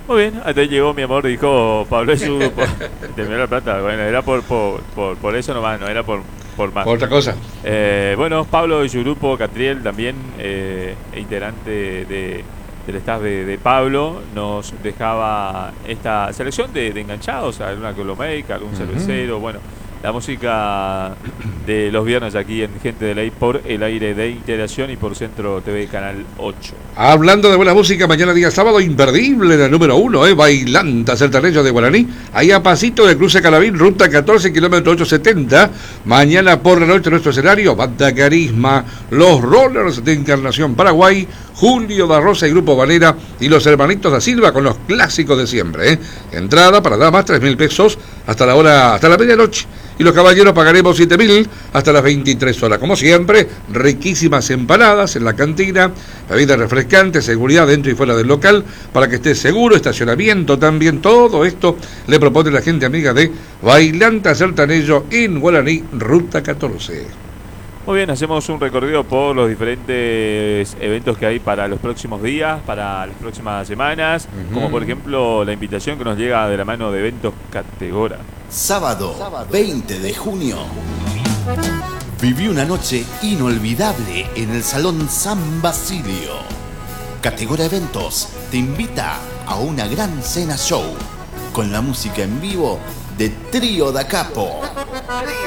Muy bien, hasta ahí llegó mi amor, dijo Pablo Yurupo. Terminó la plata, bueno, era por eso nomás, no era por más. Por otra cosa. Bueno, Pablo Yurupo Catriel, también integrante del staff de Pablo, nos dejaba esta selección de enganchados, alguna colomeica, algún cervecero, bueno, la música de los viernes aquí en Gente de Ley por el aire de Integración y por Centro TV Canal 8. Hablando de buena música, mañana día sábado, imperdible en el número 1, Bailanta Sertanejo de Guaraní, ahí a pasito de Cruce Calavín, ruta 14, kilómetro 870. Mañana por la noche nuestro escenario, Banda Carisma, Los Rollers de Encarnación Paraguay, Julio da Rosa y Grupo Valera y los Hermanitos da Silva con los clásicos de siempre. Entrada para damas 3.000 pesos hasta la medianoche. Y los caballeros pagaremos 7.000 hasta las 23 horas. Como siempre, riquísimas empanadas en la cantina, bebidas refrescantes, seguridad dentro y fuera del local, para que esté seguro, estacionamiento también. Todo esto le propone la gente amiga de Bailanta Sertanejo en Guaraní, ruta 14. Muy bien, hacemos un recorrido por los diferentes eventos que hay para los próximos días, para las próximas semanas, como por ejemplo la invitación que nos llega de la mano de Eventos Categora. Sábado 20 de junio. Viví una noche inolvidable en el Salón San Basilio. Categora Eventos te invita a una gran cena show con la música en vivo de Trío da Capo.